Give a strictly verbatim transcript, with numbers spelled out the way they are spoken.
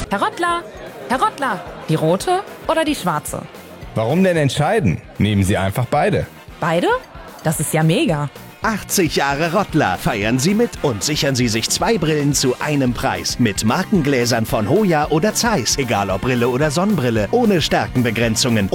Herr Rottler, Herr Rottler, die rote oder die schwarze? Warum denn entscheiden? Nehmen Sie einfach beide. Beide? Das ist ja mega. achtzig Jahre Rottler feiern Sie mit und sichern Sie sich zwei Brillen zu einem Preis. Mit Markengläsern von Hoya oder Zeiss. Egal ob Brille oder Sonnenbrille. Ohne Stärkenbegrenzungen.